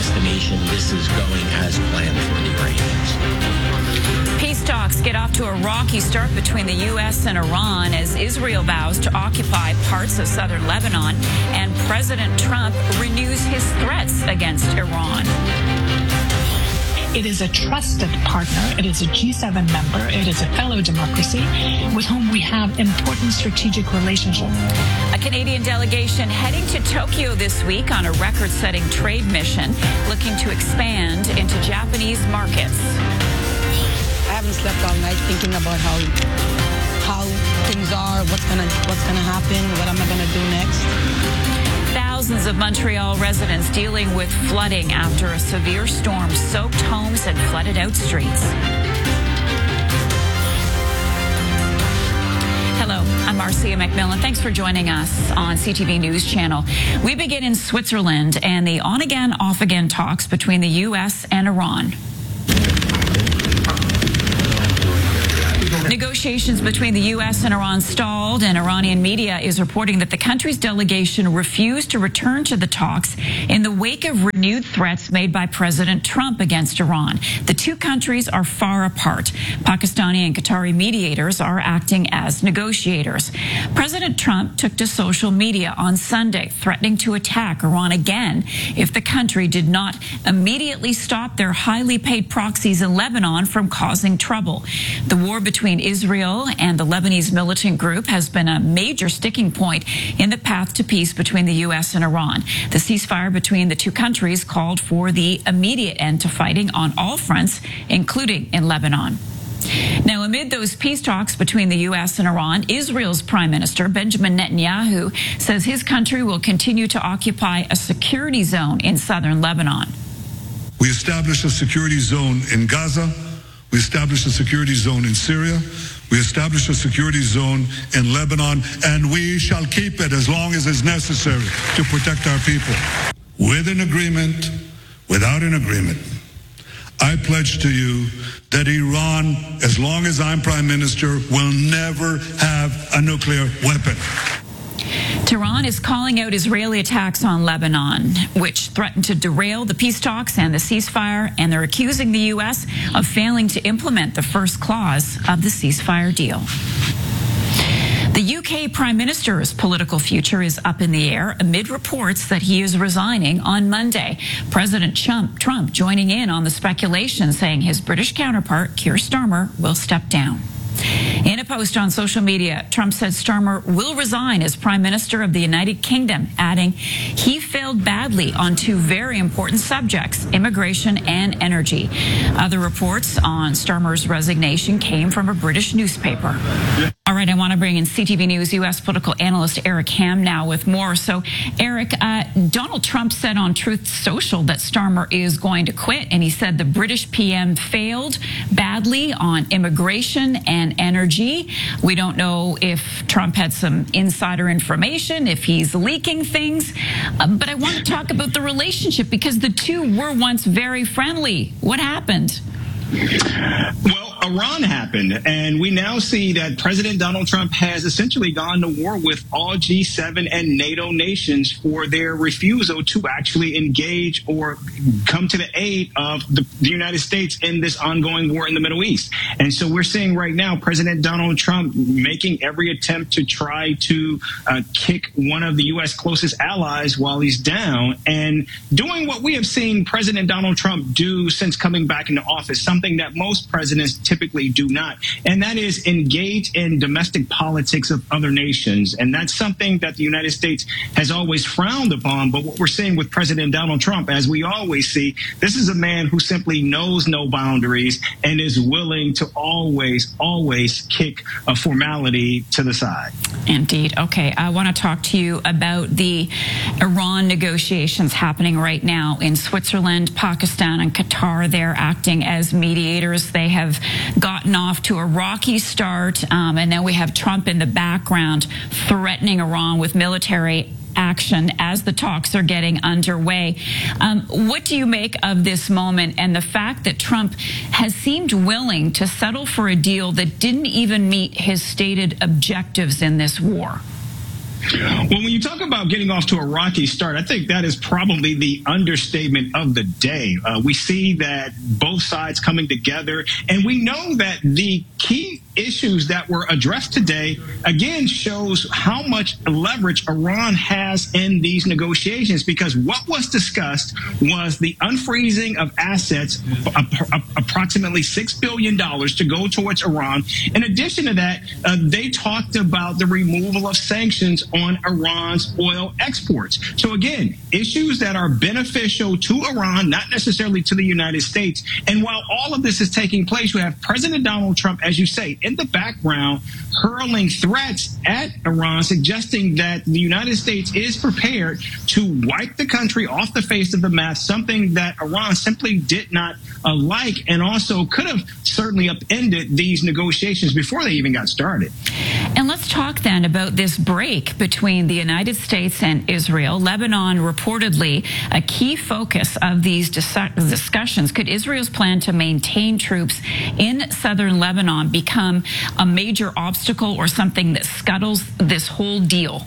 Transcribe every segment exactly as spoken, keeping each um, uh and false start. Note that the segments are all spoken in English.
destination. This is going as planned for the Iranians. Peace talks get off to a rocky start between the U S and Iran as Israel vows to occupy parts of southern Lebanon, and President Trump renews his threats against Iran. It is a trusted partner. It is a G seven member. It is a fellow democracy with whom we have important strategic relationships. A Canadian delegation heading to Tokyo this week on a record-setting trade mission looking to expand into Japanese markets. I haven't slept all night thinking about how how things are, what's gonna what's gonna happen, what am I gonna do next. Thousands of Montreal residents dealing with flooding after a severe storm soaked homes and flooded out streets. Hello, I'm Marcia McMillan. Thanks for joining us on C T V News Channel. We begin in Switzerland and the on-again, off-again talks between the U S and Iran. Negotiations between the U S and Iran stalled, and Iranian media is reporting that the country's delegation refused to return to the talks in the wake of renewed threats made by President Trump against Iran. The two countries are far apart. Pakistani and Qatari mediators are acting as negotiators. President Trump took to social media on Sunday, threatening to attack Iran again if the country did not immediately stop their highly paid proxies in Lebanon from causing trouble. The war between Israel and the Lebanese militant group has been a major sticking point in the path to peace between the U S and Iran. The ceasefire between the two countries called for the immediate end to fighting on all fronts, including in Lebanon. Now, amid those peace talks between the U S and Iran, Israel's Prime Minister Benjamin Netanyahu says his country will continue to occupy a security zone in southern Lebanon. We established a security zone in Gaza. We established a security zone in Syria. We established a security zone in Lebanon, and we shall keep it as long as is necessary to protect our people. With an agreement, without an agreement, I pledge to you that Iran, as long as I'm Prime Minister, will never have a nuclear weapon. Tehran is calling out Israeli attacks on Lebanon, which threaten to derail the peace talks and the ceasefire, and they're accusing the U S of failing to implement the first clause of the ceasefire deal. The U K Prime Minister's political future is up in the air amid reports that he is resigning on Monday. President Trump, Trump joining in on the speculation, saying his British counterpart, Keir Starmer, will step down. In a post on social media, Trump said Starmer will resign as Prime Minister of the United Kingdom, adding he failed badly on two very important subjects, immigration and energy. Other reports on Starmer's resignation came from a British newspaper. All right, I want to bring in C T V News U S political analyst Eric Ham now with more. So, Eric, uh, Donald Trump said on Truth Social that Starmer is going to quit, and he said the British P M failed badly on immigration and energy. We don't know if Trump had some insider information, if he's leaking things, uh, but I want to talk about the relationship because the two were once very friendly. What happened? Well, Iran happened, and we now see that President Donald Trump has essentially gone to war with all G seven and NATO nations for their refusal to actually engage or come to the aid of the, the United States in this ongoing war in the Middle East. And so we're seeing right now President Donald Trump making every attempt to try to uh, kick one of the U S closest allies while he's down, and doing what we have seen President Donald Trump do since coming back into office, something that most presidents typically do not, and that is engage in domestic politics of other nations. And that's something that the United States has always frowned upon. But what we're seeing with President Donald Trump, as we always see, this is a man who simply knows no boundaries and is willing to always, always kick a formality to the side. Indeed. Okay, I want to talk to you about the Iran negotiations happening right now in Switzerland. Pakistan and Qatar, they're acting as mediators. They have gotten off to a rocky start, um, and now we have Trump in the background threatening Iran with military action as the talks are getting underway. Um, what do you make of this moment and the fact that Trump has seemed willing to settle for a deal that didn't even meet his stated objectives in this war? Well, when you talk about getting off to a rocky start, I think that is probably the understatement of the day. Uh, we see that both sides coming together, and we know that the key issues that were addressed today, again, shows how much leverage Iran has in these negotiations, because what was discussed was the unfreezing of assets, approximately six billion dollars to go towards Iran. In addition to that, uh, they talked about the removal of sanctions on Iran's oil exports. So again, issues that are beneficial to Iran, not necessarily to the United States. And while all of this is taking place, we have President Donald Trump, as you say, in the background, hurling threats at Iran, suggesting that the United States is prepared to wipe the country off the face of the map, something that Iran simply did not uh, like, and also could have certainly upended these negotiations before they even got started. And let's talk then about this break between the United States and Israel. Lebanon reportedly a key focus of these dis- discussions. Could Israel's plan to maintain troops in southern Lebanon become a major obstacle or something that scuttles this whole deal?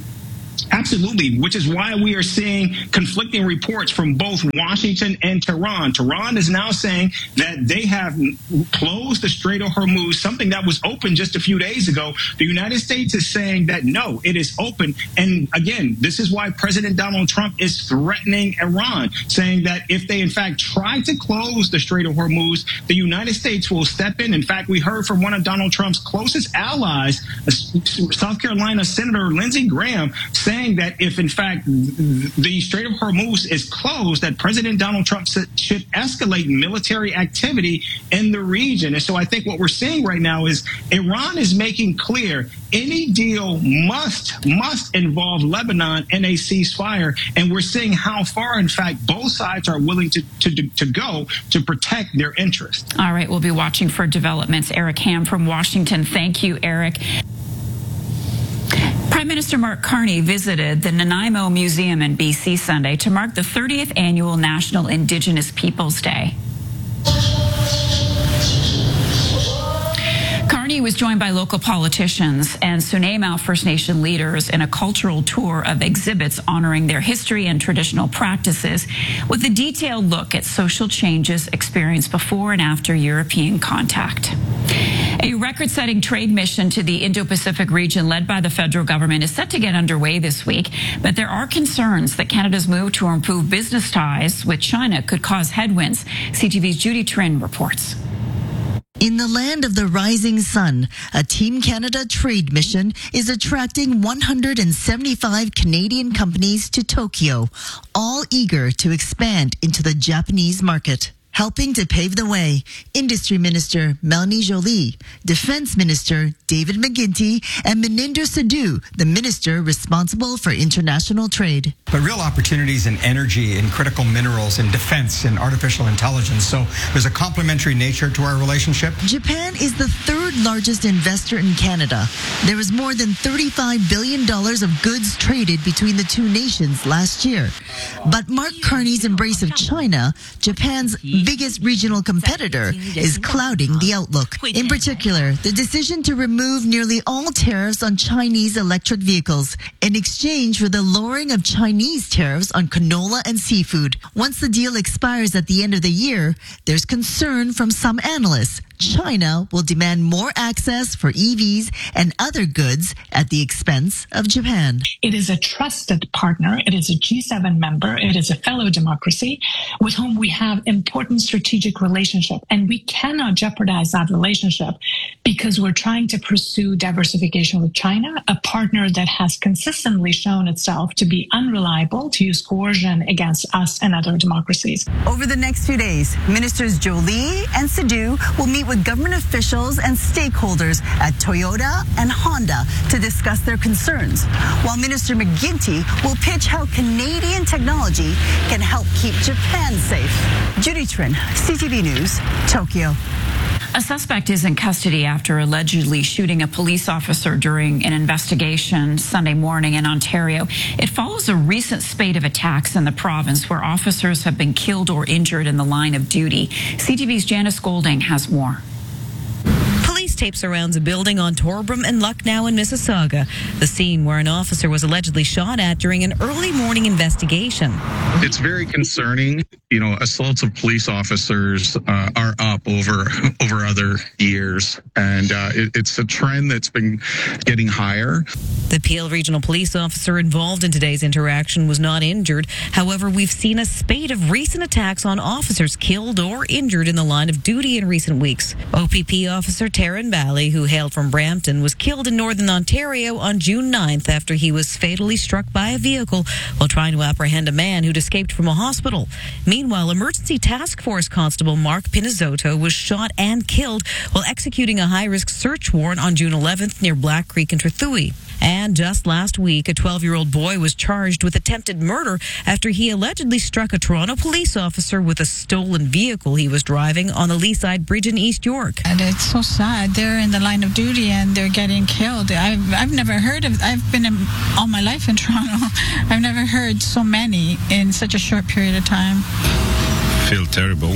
Absolutely, which is why we are seeing conflicting reports from both Washington and Tehran. Tehran is now saying that they have closed the Strait of Hormuz, something that was open just a few days ago. The United States is saying that, no, it is open. And again, this is why President Donald Trump is threatening Iran, saying that if they, in fact, try to close the Strait of Hormuz, the United States will step in. In fact, we heard from one of Donald Trump's closest allies, South Carolina Senator Lindsey Graham, saying that if, in fact, the Strait of Hormuz is closed, that President Donald Trump should escalate military activity in the region. And so I think what we're seeing right now is Iran is making clear any deal must, must involve Lebanon in a ceasefire. And we're seeing how far, in fact, both sides are willing to, to, to go to protect their interests. All right, we'll be watching for developments. Eric Ham from Washington. Thank you, Eric. Prime Minister Mark Carney visited the Nanaimo Museum in B C Sunday to mark the thirtieth annual National Indigenous Peoples Day. Carney was joined by local politicians and Sunamau First Nation leaders in a cultural tour of exhibits honoring their history and traditional practices, with a detailed look at social changes experienced before and after European contact. A record-setting trade mission to the Indo-Pacific region led by the federal government is set to get underway this week, but there are concerns that Canada's move to improve business ties with China could cause headwinds. C T V's Judy Trin reports. In the land of the rising sun, a Team Canada trade mission is attracting one hundred seventy-five Canadian companies to Tokyo, all eager to expand into the Japanese market. Helping to pave the way, Industry Minister Melanie Joly, Defense Minister David McGuinty, and Meninder Sidhu, the minister responsible for international trade. But real opportunities in energy, in critical minerals, in defense, in artificial intelligence. So there's a complementary nature to our relationship. Japan is the third largest investor in Canada. There was more than thirty-five billion dollars of goods traded between the two nations last year. But Mark Carney's embrace of China, Japan's biggest regional competitor, is clouding the outlook. In particular, the decision to remove nearly all tariffs on Chinese electric vehicles in exchange for the lowering of Chinese tariffs on canola and seafood. Once the deal expires at the end of the year, there's concern from some analysts China will demand more access for E Vs and other goods at the expense of Japan. It is a trusted partner. It is a G seven member. It is a fellow democracy with whom we have important strategic relationship. And we cannot jeopardize that relationship because we're trying to pursue diversification with China, a partner that has consistently shown itself to be unreliable, to use coercion against us and other democracies. Over the next few days, Ministers Joly and Sidhu will meet with government officials and stakeholders at Toyota and Honda to discuss their concerns, while Minister McGuinty will pitch how Canadian technology can help keep Japan safe. Judy Trin, C T V News, Tokyo. A suspect is in custody after allegedly shooting a police officer during an investigation Sunday morning in Ontario. It follows a recent spate of attacks in the province where officers have been killed or injured in the line of duty. C T V's Janice Golding has more. Police tape surrounds a building on Torbram and Lucknow in Mississauga, the scene where an officer was allegedly shot at during an early morning investigation. It's very concerning. You know, assaults of police officers uh, are up over over other years, and uh, it, it's a trend that's been getting higher. The Peel Regional Police officer involved in today's interaction was not injured. However, we've seen a spate of recent attacks on officers killed or injured in the line of duty in recent weeks. O P P officer Taryn Bally, who hailed from Brampton, was killed in Northern Ontario on June ninth after he was fatally struck by a vehicle while trying to apprehend a man who'd escaped from a hospital. Meanwhile, Emergency Task Force Constable Mark Pinizotto was shot and killed while executing a high-risk search warrant on June eleventh near Black Creek in Trethewey. And just last week, a twelve-year-old boy was charged with attempted murder after he allegedly struck a Toronto police officer with a stolen vehicle he was driving on the Leaside Bridge in East York. And it's so sad. They're in the line of duty and they're getting killed. I've, I've never heard of, I've been in, all my life in Toronto. I've never heard so many in such a short period of time. I feel terrible.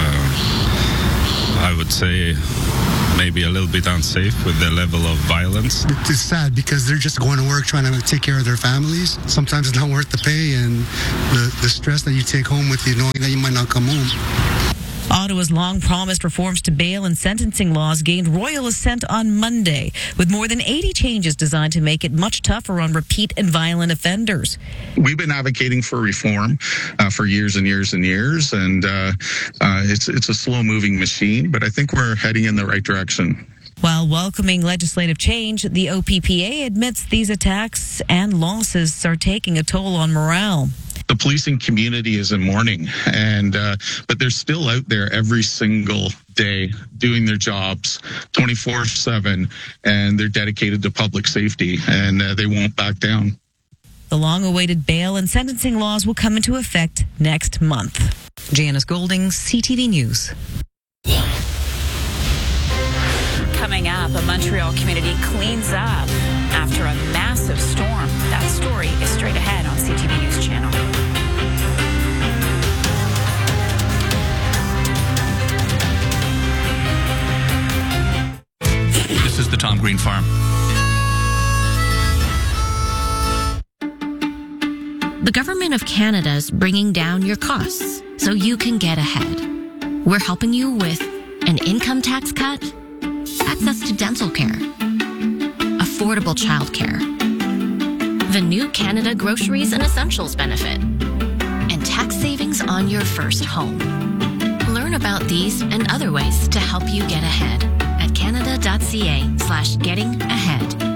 Uh, I would say maybe a little bit unsafe with the level of violence. It's sad because they're just going to work trying to take care of their families. Sometimes it's not worth the pay and the, the stress that you take home with you knowing that you might not come home. Ottawa's long-promised reforms to bail and sentencing laws gained royal assent on Monday, with more than eighty changes designed to make it much tougher on repeat and violent offenders. We've been advocating for reform uh, for years and years and years, and uh, uh, it's it's a slow-moving machine, but I think we're heading in the right direction. While welcoming legislative change, the O P P A admits these attacks and losses are taking a toll on morale. The policing community is in mourning, and uh, but they're still out there every single day doing their jobs twenty-four seven, and they're dedicated to public safety, and uh, they won't back down. The long-awaited bail and sentencing laws will come into effect next month. Janice Golding, C T V News. Coming up, a Montreal community cleans up after a massive storm. That story is straight ahead on C T V News Channel. This is the Tom Green Farm. The Government of Canada is bringing down your costs so you can get ahead. We're helping you with an income tax cut, access to dental care, affordable childcare, the new Canada Groceries and Essentials benefit, and tax savings on your first home. Learn about these and other ways to help you get ahead at canada.ca slash getting ahead.